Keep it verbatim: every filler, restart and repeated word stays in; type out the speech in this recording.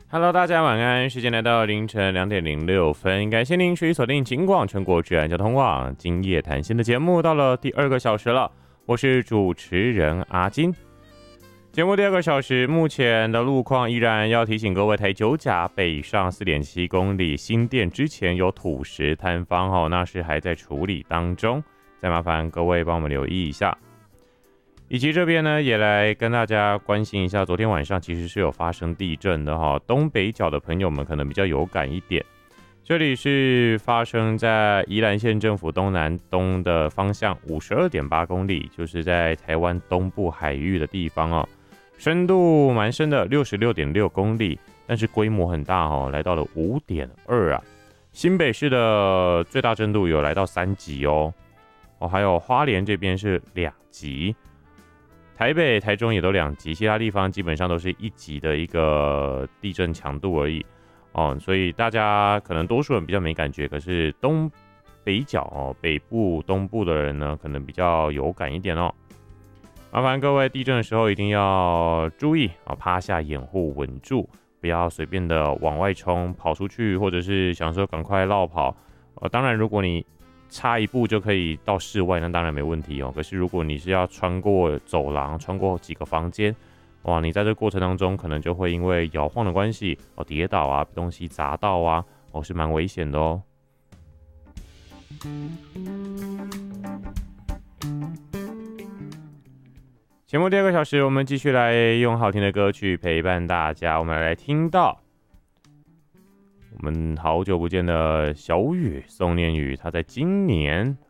Hello，大家晚安。时间来到凌晨两点零六分，感谢您持续锁定警广全国治安交通网今夜谈心的节目，到了第二个小时了。我是主持人阿金。节目第二个小时，目前的路况依然要提醒各位，台九甲北上四点七公里新店之前有土石坍方哦，那是还在处理当中，再麻烦各位帮我们留意一下。以及这边呢，也来跟大家关心一下，昨天晚上其实是有发生地震的哈，东北角的朋友们可能比较有感一点。这里是发生在宜兰县政府东南东的方向五十二点八公里，就是在台湾东部海域的地方哦，深度蛮深的六十六点六公里，但是规模很大哦，来到了五点二啊。新北市的最大震度有来到三级哦，哦，还有花莲这边是两级。台北、台中也都两级，其他地方基本上都是一级的一个地震强度而已哦，所以大家可能多数人比较没感觉，可是东北角哦，北部、东部的人呢，可能比较有感一点哦。麻烦各位地震的时候一定要注意啊，趴下掩护稳住，不要随便的往外冲、跑出去，或者是想说赶快绕跑。呃，当然如果你差一步就可以到室外，那当然没问题哦。可是如果你是要穿过走廊、穿过几个房间，哇，你在这过程当中可能就会因为摇晃的关系哦跌倒啊，被东西砸到啊，哦是蛮危险的哦。节目第二个小时，我们继续来用好听的歌曲陪伴大家。我们来听到我们好久不见的小雨宋念宇，他在今年